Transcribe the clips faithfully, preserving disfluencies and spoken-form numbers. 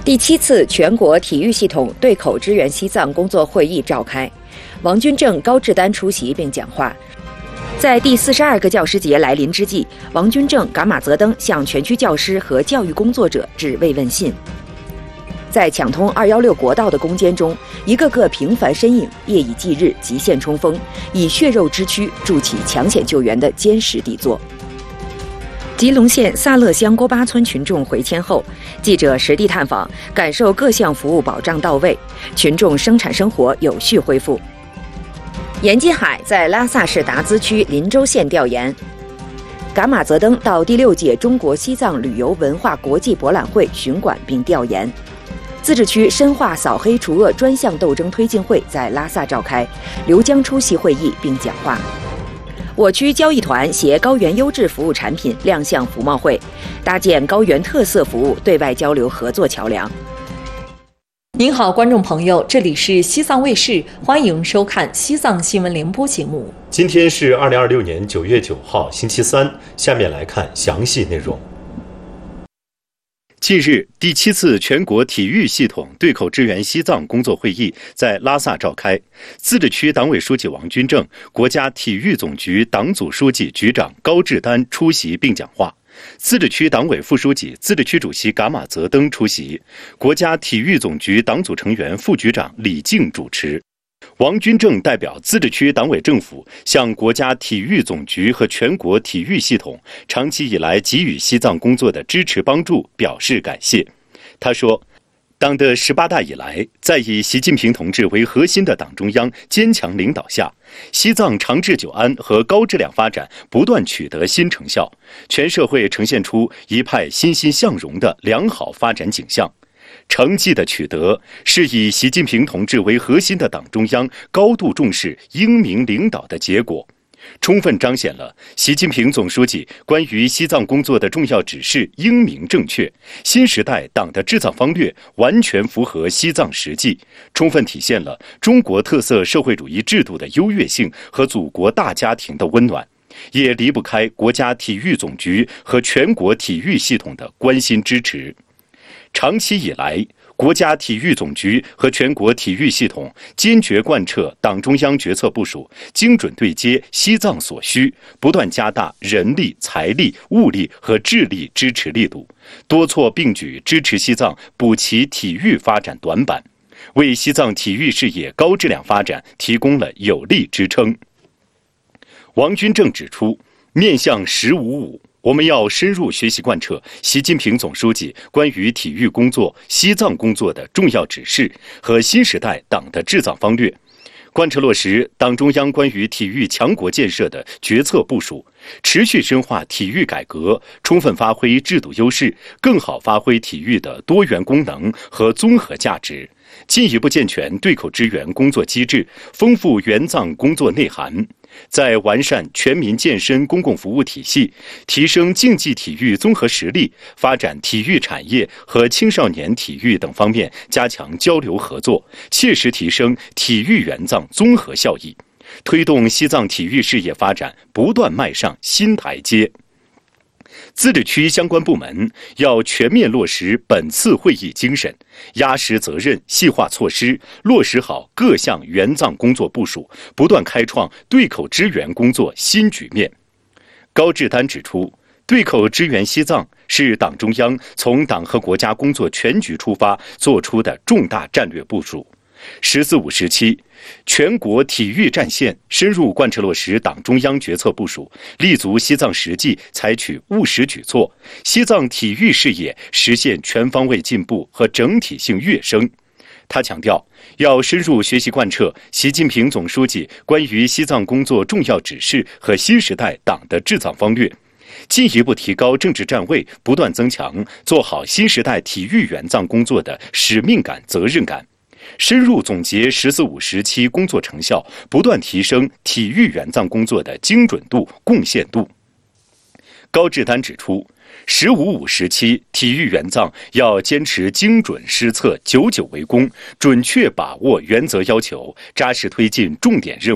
第七次全国体育系统对口支援西藏工作会议召开，王军正、高志丹出席并讲话。在第四十二个教师节来临之际，王军正、噶玛泽登向全区教师和教育工作者致慰问信。在抢通二一六国道的攻坚中，一个个平凡身影夜以继日，极限冲锋，以血肉之躯筑起抢险救援的坚实底座。吉隆县萨勒乡郭巴村群众回迁后，记者实地探访，感受各项服务保障到位，群众生产生活有序恢复。严基海在拉萨市达孜区林州县调研，噶玛泽登到第六届中国西藏旅游文化国际博览会巡馆并调研。自治区深化扫黑除恶专项斗争推进会在拉萨召开，刘江出席会议并讲话。我区交易团携高原优质服务产品亮相服贸会，搭建高原特色服务对外交流合作桥梁。 您好，观众朋友，这里是西藏卫视，欢迎收看西藏新闻联播节目。 今天是二零二六年九月九号，星期三。下面来看详细内容。近日，第七次全国体育系统对口支援西藏工作会议在拉萨召开。自治区党委书记王军正、国家体育总局党组书记、局长高志丹出席并讲话。自治区党委副书记、自治区主席噶玛泽登出席，国家体育总局党组成员、副局长李静主持。王军正代表自治区党委政府向国家体育总局和全国体育系统长期以来给予西藏工作的支持帮助表示感谢。他说，党的十八大以来，在以习近平同志为核心的党中央坚强领导下，西藏长治久安和高质量发展不断取得新成效，全社会呈现出一派欣欣向荣的良好发展景象。成绩的取得是以习近平同志为核心的党中央高度重视英明领导的结果，充分彰显了习近平总书记关于西藏工作的重要指示英明正确，新时代党的治藏方略完全符合西藏实际，充分体现了中国特色社会主义制度的优越性和祖国大家庭的温暖，也离不开国家体育总局和全国体育系统的关心支持。长期以来，国家体育总局和全国体育系统坚决贯彻党中央决策部署，精准对接西藏所需，不断加大人力、财力、物力和智力支持力度，多措并举支持西藏补齐体育发展短板，为西藏体育事业高质量发展提供了有力支撑。王军正指出，面向“十五五”，我们要深入学习贯彻习近平总书记关于体育工作、西藏工作的重要指示和新时代党的治藏方略，贯彻落实党中央关于体育强国建设的决策部署，持续深化体育改革，充分发挥制度优势，更好发挥体育的多元功能和综合价值，进一步健全对口支援工作机制，丰富援藏工作内涵。在完善全民健身公共服务体系、提升竞技体育综合实力、发展体育产业和青少年体育等方面加强交流合作，切实提升体育援藏综合效益，推动西藏体育事业发展不断迈上新台阶。自治区相关部门要全面落实本次会议精神，压实责任，细化措施，落实好各项援藏工作部署，不断开创对口支援工作新局面。高志丹指出，对口支援西藏是党中央从党和国家工作全局出发做出的重大战略部署。十四五时期，全国体育战线深入贯彻落实党中央决策部署，立足西藏实际，采取务实举措，西藏体育事业实现全方位进步和整体性跃升。他强调，要深入学习贯彻习近平总书记关于西藏工作重要指示和新时代党的治藏方略，进一步提高政治站位，不断增强做好新时代体育援藏工作的使命感、责任感。深入总结“十四五”时期工作成效，不断提升体育援藏工作的精准度、贡献度。高志丹指出，“十五五”时期体育援藏要坚持精准施策、久久为功，准确把握原则要求，扎实推进重点任务，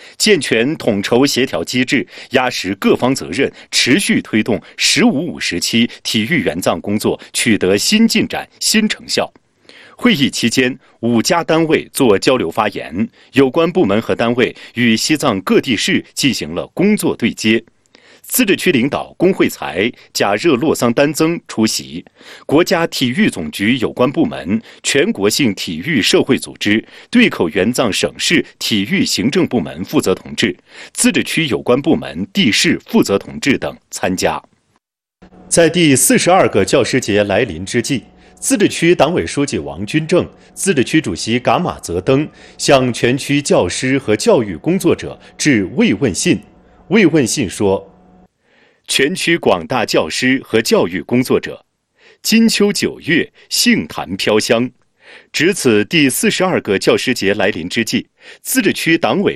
健全统筹协调机制，压实各方责任，持续推动“十五五”时期体育援藏工作取得新进展、新成效。会议期间，五家单位作交流发言，有关部门和单位与西藏各地市进行了工作对接。自治区领导龚慧才、贾热洛桑丹增出席，国家体育总局有关部门、全国性体育社会组织、对口援藏省市体育行政部门负责同志、自治区有关部门地市负责同志等参加。在第四十二个教师节来临之际，自治区党委书记王军正、自治区主席噶玛泽登向全区教师和教育工作者致慰问信。慰问信说：全区广大教师和教育工作者，金秋九月，杏坛飘香。值此第四十二个教师节来临之际，自治区党委